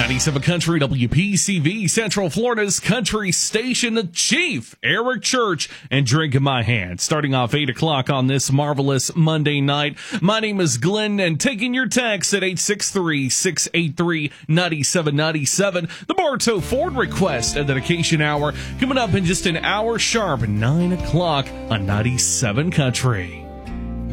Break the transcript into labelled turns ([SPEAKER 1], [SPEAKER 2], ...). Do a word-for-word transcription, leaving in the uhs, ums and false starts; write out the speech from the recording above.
[SPEAKER 1] ninety-seven Country, W P C V, Central Florida's country station, the Chief, Eric Church, and Drink in My Hand. Starting off eight o'clock on this marvelous Monday night. My name is Glenn, and taking your text at eight six three, six eight three, nine seven nine seven. The Bartow Ford Request and Dedication Hour coming up in just an hour sharp, nine o'clock on ninety-seven Country.